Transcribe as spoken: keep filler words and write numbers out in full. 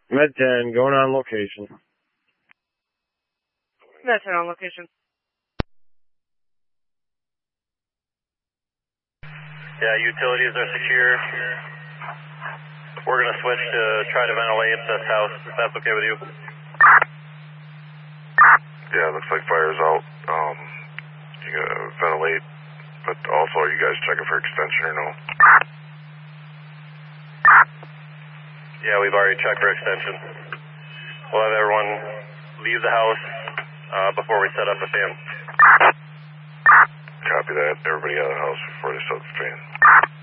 Med ten, going on location. Med ten on location. Yeah, utilities are secure. We're going to switch to try to ventilate this house, if that's okay with you. Yeah, looks like fire's out. Um, you gotta ventilate, but also are you guys checking for extension or no? Yeah, we've already checked for extension. We'll have everyone leave the house uh, before we set up the fan. Copy that. Everybody out of the house before they set the fan.